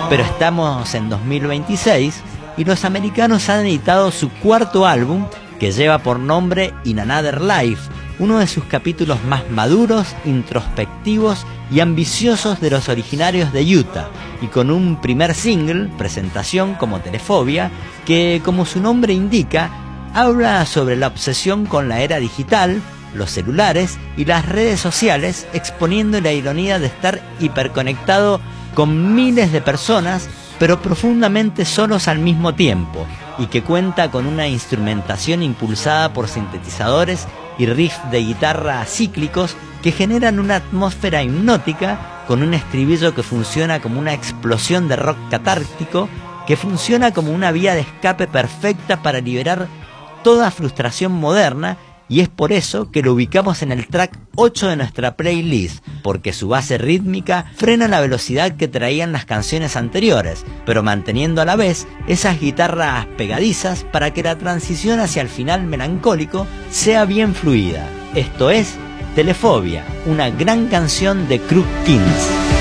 Pero estamos en 2026 y los americanos han editado su cuarto álbum, que lleva por nombre In Another Life, uno de sus capítulos más maduros, introspectivos y ambiciosos de los originarios de Utah, y con un primer single, presentación como Telefobia, que, como su nombre indica, habla sobre la obsesión con la era digital, los celulares y las redes sociales, exponiendo la ironía de estar hiperconectado con miles de personas, pero profundamente solos al mismo tiempo, y que cuenta con una instrumentación impulsada por sintetizadores y riffs de guitarra cíclicos que generan una atmósfera hipnótica, con un estribillo que funciona como una explosión de rock catártico, que funciona como una vía de escape perfecta para liberar toda frustración moderna. Y es por eso que lo ubicamos en el track 8 de nuestra playlist, porque su base rítmica frena la velocidad que traían las canciones anteriores, pero manteniendo a la vez esas guitarras pegadizas para que la transición hacia el final melancólico sea bien fluida. Esto es Telefobia, una gran canción de Crooked Kings.